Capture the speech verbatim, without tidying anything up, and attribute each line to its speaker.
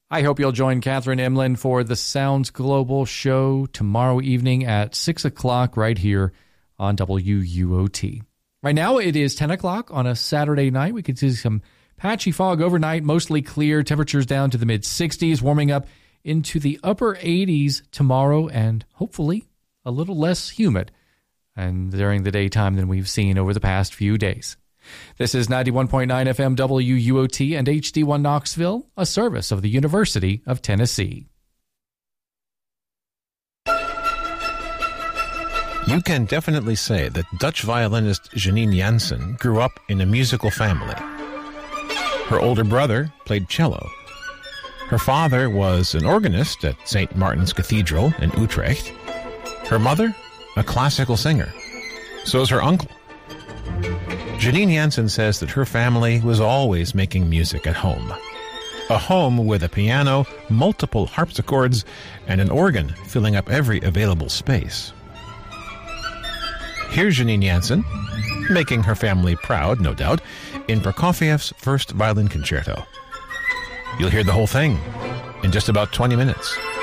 Speaker 1: I hope you'll join Catherine Emlin for the Sounds Global show tomorrow evening at six o'clock right here on W U O T. Right now it is ten o'clock on a Saturday night. We could see some patchy fog overnight, mostly clear, temperatures down to the mid-sixties, warming up into the upper eighties tomorrow, and hopefully a little less humid and during the daytime than we've seen over the past few days. This is ninety-one point nine F M W U O T and H D one Knoxville, a service of the University of Tennessee.
Speaker 2: You can definitely say that Dutch violinist Janine Jansen grew up in a musical family. Her older brother played cello. Her father was an organist at Saint Martin's Cathedral in Utrecht. Her mother, a classical singer. So is her uncle. Janine Jansen says that her family was always making music at home. A home with a piano, multiple harpsichords, and an organ filling up every available space. Here's Janine Jansen, making her family proud, no doubt, in Prokofiev's first violin concerto. You'll hear the whole thing in just about twenty minutes.